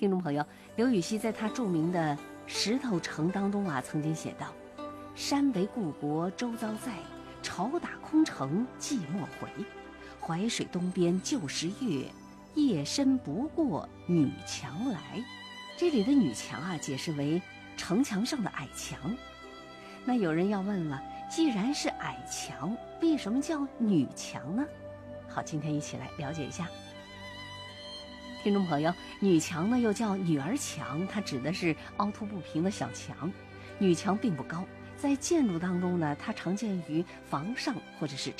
听众朋友，刘禹锡在他著名的《石头城》当中曾经写道：山为故国周遭在，朝打空城寂寞回。淮水东边旧时月，夜深不过女墙来。这里的女墙解释为城墙上的矮墙。那有人要问了，既然是矮墙，为什么叫女墙呢？好，今天一起来了解一下。听众朋友，女墙呢又叫女儿墙，它指的是凹凸不平的小墙。女墙并不高，在建筑当中呢，它常见于房上或者是